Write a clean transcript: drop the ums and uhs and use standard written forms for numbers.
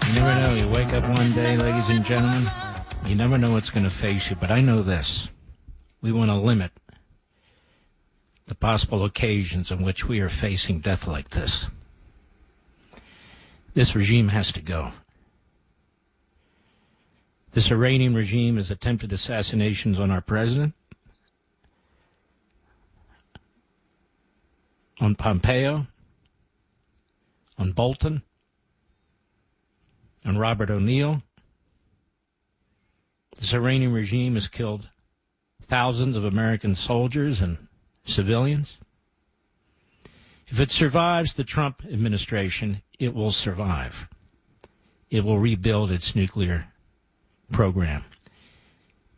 You never know. You wake up one day, ladies and gentlemen, you never know what's going to face you. But I know this. We want to limit the possible occasions in which we are facing death like this. This regime has to go. This Iranian regime has attempted assassinations on our president, on Pompeo, on Bolton, on Robert O'Neill. This Iranian regime has killed thousands of American soldiers and civilians. If it survives the Trump administration, it will survive. It will rebuild its nuclear program.